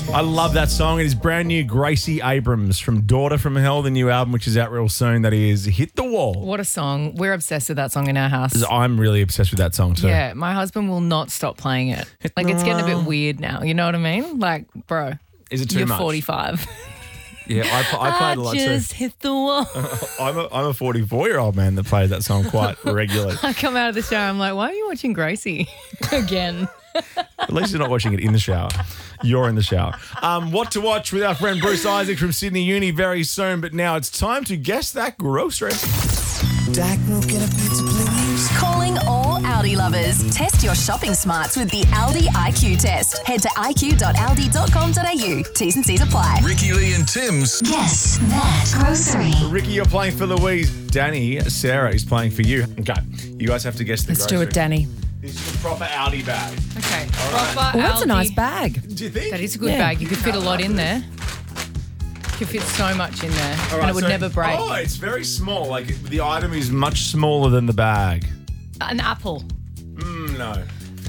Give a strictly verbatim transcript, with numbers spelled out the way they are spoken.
I love that song. It is brand new. Gracie Abrams from Daughter from Hell, the new album, which is out real soon. That is Hit the Wall. What a song. We're obsessed with that song in our house. I'm really obsessed with that song too. Yeah, my husband will not stop playing it. Like, it's getting a bit weird now. You know what I mean? Like, bro. Is it too you're much? forty-five. Yeah, I, I played a lot too. I just hit the wall. I'm a, I'm a forty-four-year-old man that plays that song quite regularly. I come out of the shower, I'm like, why are you watching Gracie again? At least you're not watching it in the shower. You're in the shower. Um, what to watch with our friend Bruce Isaac from Sydney Uni very soon. But now it's time to guess that grocery. Dak will get a pizza, please. Calling all Aldi lovers. Test your shopping smarts with the Aldi I Q test. Head to i q dot aldi dot com dot a u. T's and C's apply. Ricky Lee and Tim's Guess that grocery. Ricky, you're playing for Louise. Danny, Sarah is playing for you. Okay, you guys have to guess the Let's grocery. do it, Danny. This is a proper Aldi bag. Okay. right. Proper Oh, that's a Aldi. nice bag. Do you think? That is a good Yeah. bag. You could fit a lot in there. You could fit so much in there. All right, and it would so- never break. Oh, it's very small. Like the item is much smaller than the bag. An apple. Mm, no.